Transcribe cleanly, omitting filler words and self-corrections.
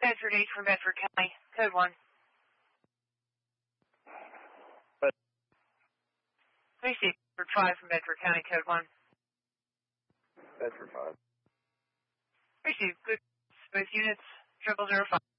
Bedford 8 from Bedford County, code 1. Receive Bedford 5 from Bedford County, code 1. Bedford 5. Receive. Good. Both units, 0005.